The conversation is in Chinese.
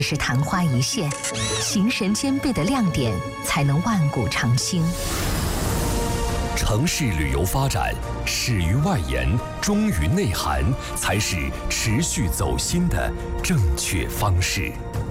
是昙花一现，形神兼备的亮点才能万古长青。 城市旅游发展始于外延，忠于内涵，才是持续走心的正确方式。